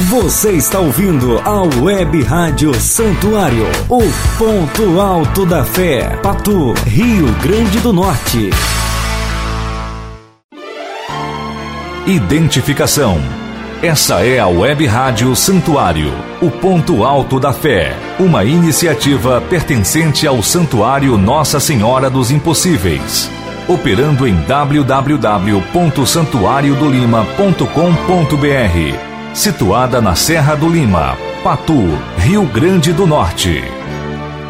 Você está ouvindo a Web Rádio Santuário, o ponto alto da fé, Patu, Rio Grande do Norte. Identificação. Essa é a Web Rádio Santuário, o ponto alto da fé, uma iniciativa pertencente ao Santuário Nossa Senhora dos Impossíveis, operando em www.santuariodolima.com.br, situada na Serra do Lima, Patu, Rio Grande do Norte.